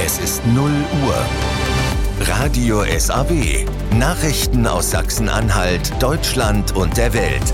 Es ist 0 Uhr. Radio SAW. Nachrichten aus Sachsen-Anhalt, Deutschland und der Welt.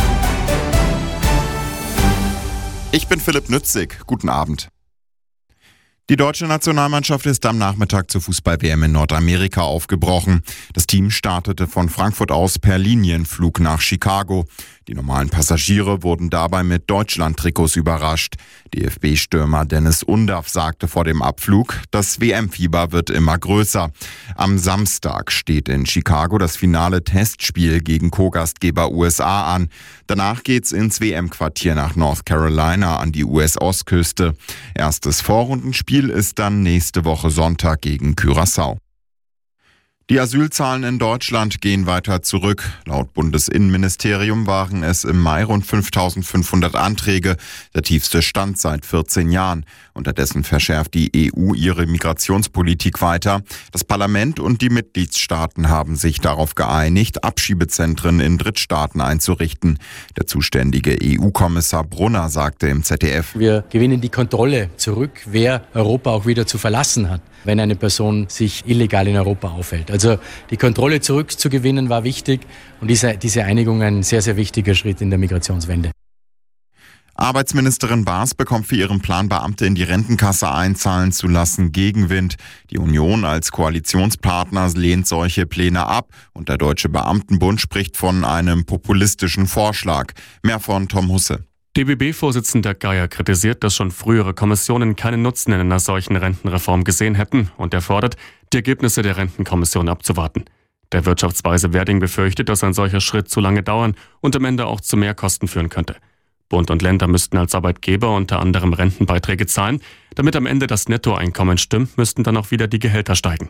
Ich bin Philipp Nützig. Guten Abend. Die deutsche Nationalmannschaft ist am Nachmittag zur Fußball-WM in Nordamerika aufgebrochen. Das Team startete von Frankfurt aus per Linienflug nach Chicago. Die normalen Passagiere wurden dabei mit Deutschland-Trikots überrascht. DFB-Stürmer Dennis Undaff sagte vor dem Abflug, das WM-Fieber wird immer größer. Am Samstag steht in Chicago das finale Testspiel gegen Co-Gastgeber USA an. Danach geht's ins WM-Quartier nach North Carolina an die US-Ostküste. Erstes Vorrundenspiel ist dann nächste Woche Sonntag gegen Curaçao. Die Asylzahlen in Deutschland gehen weiter zurück. Laut Bundesinnenministerium waren es im Mai rund 5.500 Anträge, der tiefste Stand seit 14 Jahren. Unterdessen verschärft die EU ihre Migrationspolitik weiter. Das Parlament und die Mitgliedstaaten haben sich darauf geeinigt, Abschiebezentren in Drittstaaten einzurichten. Der zuständige EU-Kommissar Brunner sagte im ZDF: Wir gewinnen die Kontrolle zurück, wer Europa auch wieder zu verlassen hat, wenn eine Person sich illegal in Europa aufhält. Also die Kontrolle zurückzugewinnen war wichtig und diese Einigung ein sehr, sehr wichtiger Schritt in der Migrationswende. Arbeitsministerin Baas bekommt für ihren Plan, Beamte in die Rentenkasse einzahlen zu lassen, Gegenwind. Die Union als Koalitionspartner lehnt solche Pläne ab und der Deutsche Beamtenbund spricht von einem populistischen Vorschlag. Mehr von Tom Husse. DBB-Vorsitzender Geier kritisiert, dass schon frühere Kommissionen keinen Nutzen in einer solchen Rentenreform gesehen hätten und er fordert, die Ergebnisse der Rentenkommission abzuwarten. Der Wirtschaftsweise Werding befürchtet, dass ein solcher Schritt zu lange dauern und am Ende auch zu Mehrkosten führen könnte. Bund und Länder müssten als Arbeitgeber unter anderem Rentenbeiträge zahlen. Damit am Ende das Nettoeinkommen stimmt, müssten dann auch wieder die Gehälter steigen.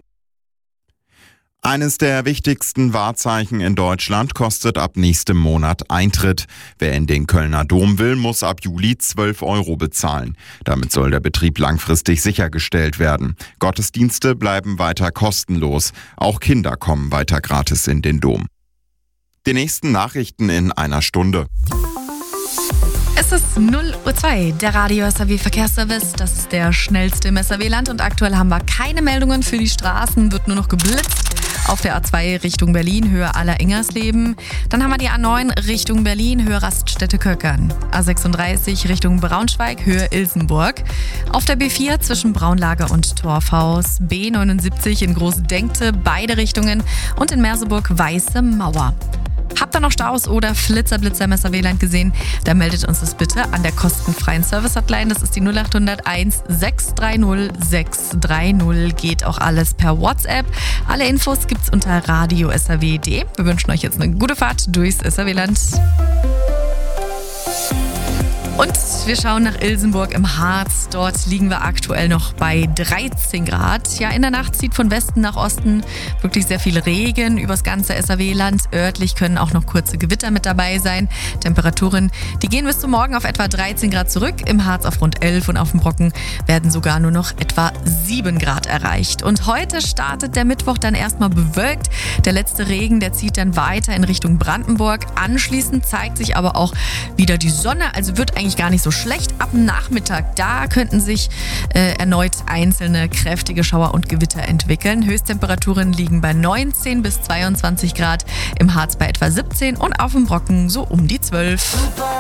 Eines der wichtigsten Wahrzeichen in Deutschland kostet ab nächstem Monat Eintritt. Wer in den Kölner Dom will, muss ab Juli 12 € bezahlen. Damit soll der Betrieb langfristig sichergestellt werden. Gottesdienste bleiben weiter kostenlos. Auch Kinder kommen weiter gratis in den Dom. Die nächsten Nachrichten in einer Stunde. Es ist 0:02 Uhr, der Radio SAW Verkehrsservice. Das ist der schnellste im SAW-Land und aktuell haben wir keine Meldungen für die Straßen, wird nur noch geblitzt. Auf der A2 Richtung Berlin, Höhe Aller-Ingersleben. Dann haben wir die A9 Richtung Berlin, Höhe Raststätte-Köckern. A36 Richtung Braunschweig, Höhe Ilsenburg. Auf der B4 zwischen Braunlager und Torfhaus. B79 in Großdenkte, beide Richtungen. Und in Merseburg Weiße Mauer. Habt ihr noch Staus oder Flitzer im SAW-Land gesehen? Dann meldet uns das bitte an der kostenfreien Service-Hotline. Das ist die 0800 1630 630. Geht auch alles per WhatsApp. Alle Infos gibt's unter radio.saw.de. Wir wünschen euch jetzt eine gute Fahrt durchs SAW-Land. Und wir schauen nach Ilsenburg im Harz. Dort liegen wir aktuell noch bei 13 Grad. Ja, in der Nacht zieht von Westen nach Osten wirklich sehr viel Regen übers ganze SAW-Land. Örtlich können auch noch kurze Gewitter mit dabei sein. Temperaturen, die gehen bis zum Morgen auf etwa 13 Grad zurück. Im Harz auf rund 11 und auf dem Brocken werden sogar nur noch etwa 7 Grad erreicht. Und heute startet der Mittwoch dann erstmal bewölkt. Der letzte Regen, der zieht dann weiter in Richtung Brandenburg. Anschließend zeigt sich aber auch wieder die Sonne. Also wird eigentlich gar nicht so schlecht. Ab Nachmittag, da könnten sich erneut einzelne kräftige Schauer und Gewitter entwickeln. Höchsttemperaturen liegen bei 19 bis 22 Grad, im Harz bei etwa 17 und auf dem Brocken so um die 12.